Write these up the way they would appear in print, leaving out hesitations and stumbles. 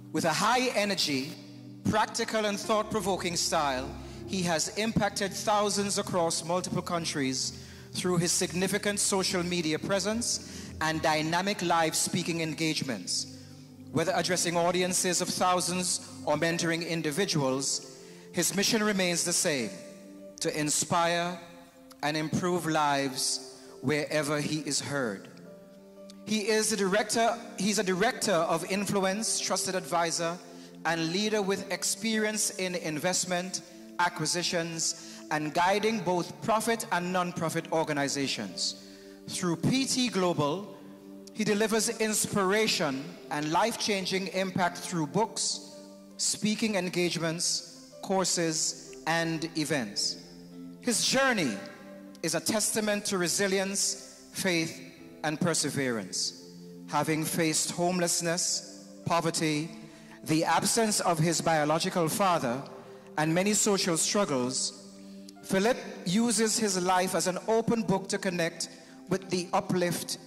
With a high energy, practical and thought-provoking style, he has impacted thousands across multiple countries through his significant social media presence and dynamic live speaking engagements. Whether addressing audiences of thousands or mentoring individuals, his mission remains the same: to inspire and improve lives wherever he is heard. He's a director of influence, trusted advisor, and leader with experience in investment, acquisitions, and guiding both profit and non-profit organizations. Through PT Global, he delivers inspiration and life-changing impact through books, speaking engagements, courses, and events. His journey is a testament to resilience, faith, and perseverance. Having faced homelessness, poverty, the absence of his biological father, and many social struggles, Philip uses his life as an open book to connect with the uplift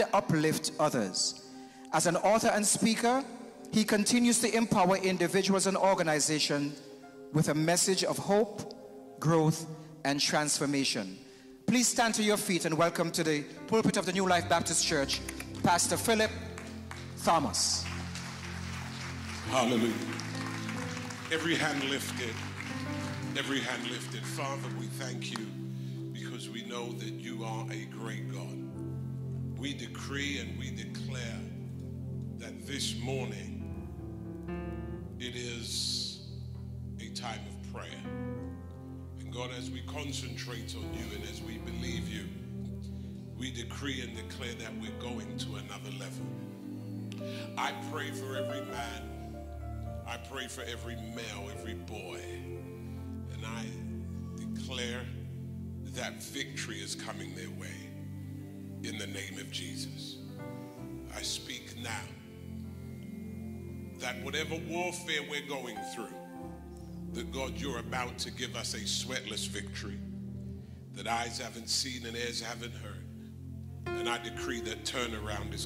others. As an author and speaker, he continues to empower individuals and organizations with a message of hope, growth, and transformation. Please stand to your feet and welcome to the pulpit of the New Life Baptist Church, Pastor Philip Thomas. Hallelujah. Every hand lifted. Every hand lifted. Father, we thank you because we know that you are a great God. We decree and we declare that this morning it is a time of prayer. And God, as we concentrate on you and as we believe you, we decree and declare that we're going to another level. I pray for every man. I pray for every male, every boy. And I declare that victory is coming their way in the name of Jesus. I speak now that whatever warfare we're going through, that God, you're about to give us a sweatless victory that eyes haven't seen and ears haven't heard. And I decree that turnaround is